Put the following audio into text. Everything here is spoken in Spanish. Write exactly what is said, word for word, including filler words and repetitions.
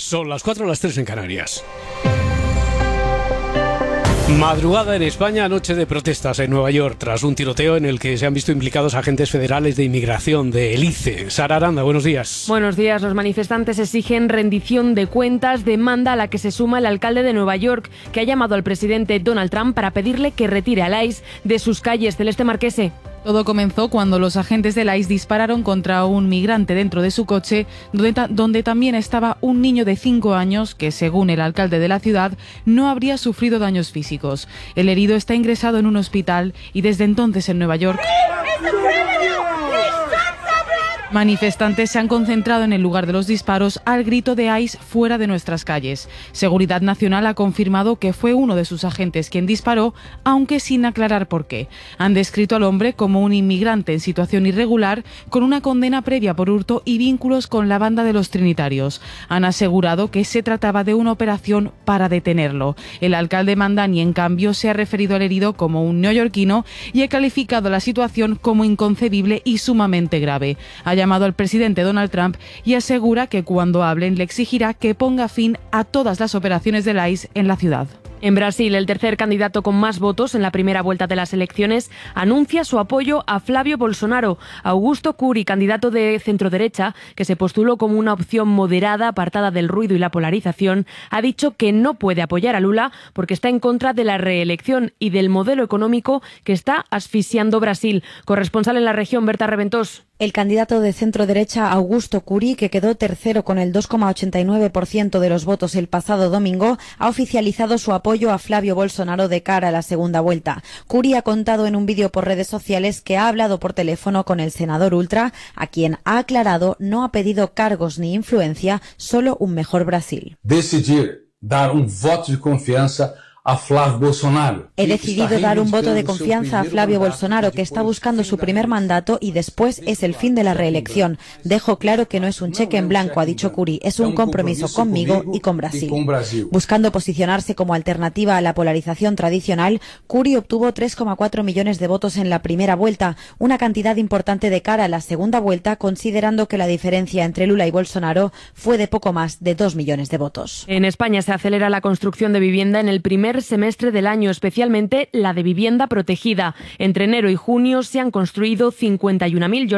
Son las cuatro, las tres en Canarias. Madrugada en España, noche de protestas en Nueva York, tras un tiroteo en el que se han visto implicados agentes federales de inmigración del I C E. Sara Aranda, buenos días. Buenos días. Los manifestantes exigen rendición de cuentas, demanda a la que se suma el alcalde de Nueva York, que ha llamado al presidente Donald Trump para pedirle que retire al I C E de sus calles. Celeste Marquese. Todo comenzó cuando los agentes del I C E dispararon contra un migrante dentro de su coche, donde, ta- donde también estaba un niño de cinco años que, según el alcalde de la ciudad, no habría sufrido daños físicos. El herido está ingresado en un hospital y desde entonces en Nueva York manifestantes se han concentrado en el lugar de los disparos al grito de I C E fuera de nuestras calles. Seguridad Nacional ha confirmado que fue uno de sus agentes quien disparó, aunque sin aclarar por qué. Han descrito al hombre como un inmigrante en situación irregular con una condena previa por hurto y vínculos con la banda de los Trinitarios. Han asegurado que se trataba de una operación para detenerlo. El alcalde Mandani, en cambio, se ha referido al herido como un neoyorquino y ha calificado la situación como inconcebible y sumamente grave. Ha llamado al presidente Donald Trump y asegura que cuando hablen le exigirá que ponga fin a todas las operaciones del I C E en la ciudad. En Brasil, el tercer candidato con más votos en la primera vuelta de las elecciones anuncia su apoyo a Flávio Bolsonaro. Augusto Cury, candidato de centroderecha, que se postuló como una opción moderada, apartada del ruido y la polarización, ha dicho que no puede apoyar a Lula porque está en contra de la reelección y del modelo económico que está asfixiando Brasil. Corresponsal en la región, Berta Reventós. El candidato de centro-derecha Augusto Cury, que quedó tercero con el dos coma ochenta y nueve por ciento de los votos el pasado domingo, ha oficializado su apoyo a Flávio Bolsonaro de cara a la segunda vuelta. Cury ha contado en un vídeo por redes sociales que ha hablado por teléfono con el senador ultra, a quien ha aclarado no ha pedido cargos ni influencia, solo un mejor Brasil. Decidir dar un voto de confianza a Flávio Bolsonaro. He decidido dar un voto de confianza a Flávio Bolsonaro, que está buscando su primer mandato y después es el fin de la reelección. Dejo claro que no es un cheque en blanco, ha dicho Cury, es un compromiso conmigo y con Brasil. Buscando posicionarse como alternativa a la polarización tradicional, Cury obtuvo tres coma cuatro millones de votos en la primera vuelta, una cantidad importante de cara a la segunda vuelta, considerando que la diferencia entre Lula y Bolsonaro fue de poco más de dos millones de votos. En España se acelera la construcción de vivienda en el primer semestre del año, especialmente la de vivienda protegida. Entre enero y junio se han construido cincuenta y una mil